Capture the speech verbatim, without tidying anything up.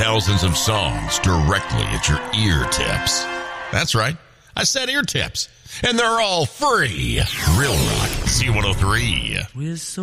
thousands of songs directly at your ear tips. That's right. I said ear tips. And they're all free. Real Rock C one oh three. We're so